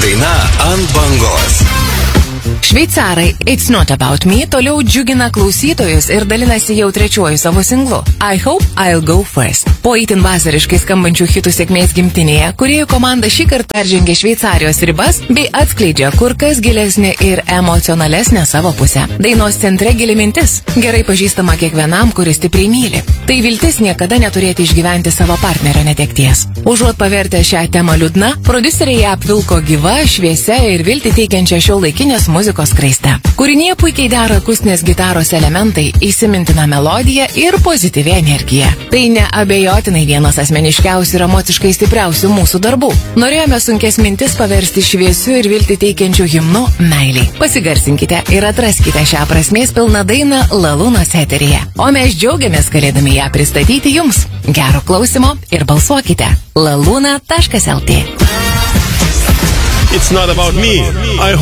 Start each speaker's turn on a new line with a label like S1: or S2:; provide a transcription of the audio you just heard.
S1: Daina ant bangos.
S2: Šveicarai It's Not About Me toliau džiugina klausytojus ir dalinasi jau trečiuoju savo singlu I Hope I'll Go First. Po itin vasariškai skambančių hitų sėkmės gimtinėje, kūrėjų komanda šį kartą peržengė Šveicarijos ribas bei atskleidžia kur kas gilesnį ir emocionalesnę savo pusę. Dainos centre gili mintis, gerai pažįstama kiekvienam, kuris stipriai myli. Tai viltis niekada neturėti išgyventi savo partnerio netekties. Užuot pavertę šią temą liūdna, prodiuseriai ją apvilko gyva, šviesia ir viltį teikiančią šiuolaikinės muzikos skraiste. Kūrinyje puikiai dera akustinės gitaros elementai, įsimintina melodija ir pozityvi energija. Tai neabejotinai vienas asmeniškiausių ir emociškai stipriausių mūsų darbų. Norėjome sunkes mintis paversti šviesiu ir viltį teikiančiu himnu meiliai. Pasigarsinkite ir atraskite šią prasmės pilną dainą Lalūnos eteryje. O mes džiaugiamės galėdami ją pristatyti jums. Gero klausimo ir balsuokite. laluna.lt.
S3: It's not about me.